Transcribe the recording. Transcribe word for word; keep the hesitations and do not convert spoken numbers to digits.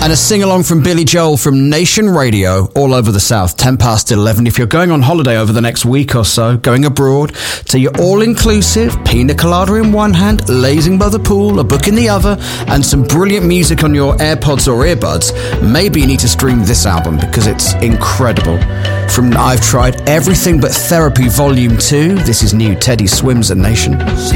And a sing-along from Billy Joel from Nation Radio all over the South, ten past eleven. If you're going on holiday over the next week or so, going abroad to your all-inclusive, pina colada in one hand, lazing by the pool, a book in the other, and some brilliant music on your AirPods or earbuds, maybe you need to stream this album because it's incredible. From I've Tried Everything But Therapy Volume two, this is new Teddy Swims at Nation. She